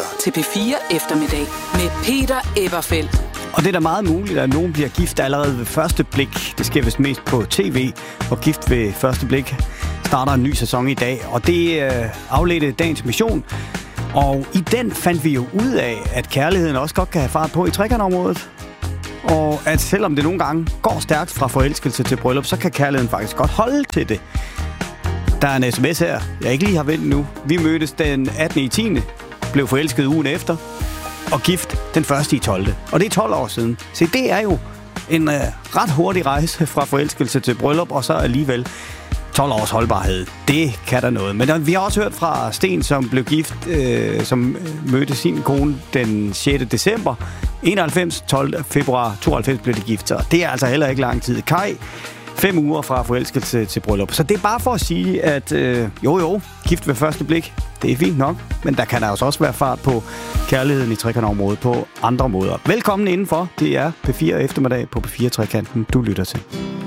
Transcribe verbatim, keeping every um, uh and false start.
til P fire Eftermiddag med Peter Eberfeldt. Og det er da meget muligt, at nogen bliver gift allerede ved første blik. Det sker vist mest på tv, og Gift ved første blik starter en ny sæson i dag. Og det øh, afledte dagens mission. Og i den fandt vi jo ud af, at kærligheden også godt kan have fart på i trekantområdet. Og at selvom det nogle gange går stærkt fra forelskelse til bryllup, så kan kærligheden faktisk godt holde til det. Der er en sms her, jeg ikke lige har ventet nu. Vi mødtes den attende i tiende blev forelsket ugen efter, og gift den første i tolvte Og det er tolv år siden. Så det er jo en øh, ret hurtig rejse fra forelskelse til bryllup, og så alligevel tolv års holdbarhed. Det kan der noget. Men der, vi har også hørt fra Sten, som blev gift, øh, som mødte sin kone den sjette december enoghalvfems, tolvte februar tooghalvfems blev de gift. Så det er altså heller ikke lang tid. Kai, fem uger fra forelskelse til bryllup. Så det er bare for at sige, at øh, jo jo, gift ved første blik, det er fint nok, men der kan der også være fart på kærligheden i trekantområdet på andre måder. Velkommen indenfor. Det er P fire Eftermiddag på P fire Trekanten, du lytter til.